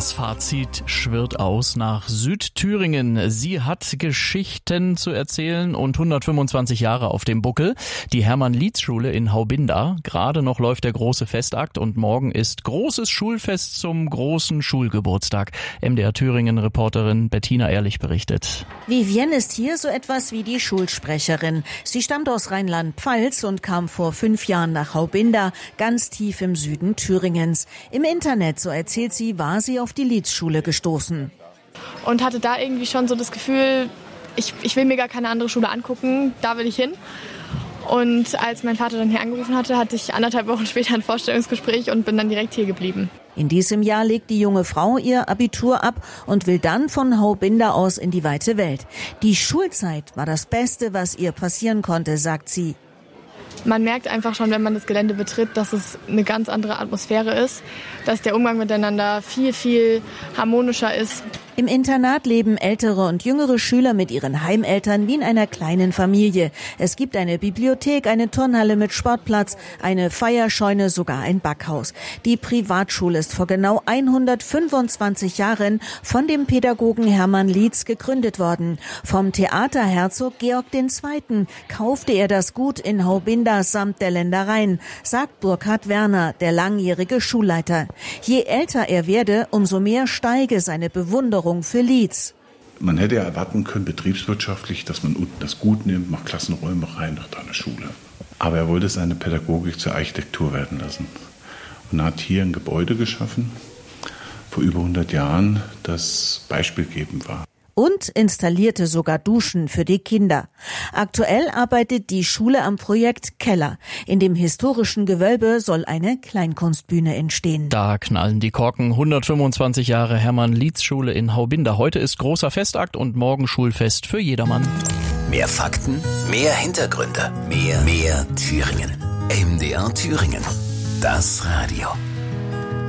Das Fazit schwirrt aus nach Südthüringen. Sie hat Geschichten zu erzählen und 125 Jahre auf dem Buckel. Die Hermann-Lietz-Schule in Haubinda. Gerade noch läuft der große Festakt und morgen ist großes Schulfest zum großen Schulgeburtstag. MDR Thüringen-Reporterin Bettina Ehrlich berichtet. Vivienne ist hier so etwas wie die Schulsprecherin. Sie stammt aus Rheinland-Pfalz und kam vor 5 Jahren nach Haubinda, ganz tief im Süden Thüringens. Im Internet, so erzählt sie, war sie auf die Lietz-Schule gestoßen. Und hatte da irgendwie schon so das Gefühl, ich will mir gar keine andere Schule angucken, da will ich hin. Und als mein Vater dann hier angerufen hatte, hatte ich 1,5 Wochen später ein Vorstellungsgespräch und bin dann direkt hier geblieben. In diesem Jahr legt die junge Frau ihr Abitur ab und will dann von Haubinda aus in die weite Welt. Die Schulzeit war das Beste, was ihr passieren konnte, sagt sie. Man merkt einfach schon, wenn man das Gelände betritt, dass es eine ganz andere Atmosphäre ist, dass der Umgang miteinander viel, viel harmonischer ist. Im Internat leben ältere und jüngere Schüler mit ihren Heimeltern wie in einer kleinen Familie. Es gibt eine Bibliothek, eine Turnhalle mit Sportplatz, eine Feierscheune, sogar ein Backhaus. Die Privatschule ist vor genau 125 Jahren von dem Pädagogen Hermann Lietz gegründet worden. Vom Theaterherzog Georg II. Kaufte er das Gut in Haubinda samt der Ländereien, sagt Burkhard Werner, der langjährige Schulleiter. Je älter er werde, umso mehr steige seine Bewunderung für Lietz. Man hätte ja erwarten können, betriebswirtschaftlich, dass man unten das Gut nimmt, macht Klassenräume rein, nach einer Schule. Aber er wollte seine Pädagogik zur Architektur werden lassen und hat hier ein Gebäude geschaffen, vor über 100 Jahren, das beispielgebend war. Und installierte sogar Duschen für die Kinder. Aktuell arbeitet die Schule am Projekt Keller. In dem historischen Gewölbe soll eine Kleinkunstbühne entstehen. Da knallen die Korken. 125 Jahre Hermann-Lietz-Schule in Haubinda. Heute ist großer Festakt und morgen Schulfest für jedermann. Mehr Fakten, mehr Hintergründe, mehr Thüringen. MDR Thüringen. Das Radio.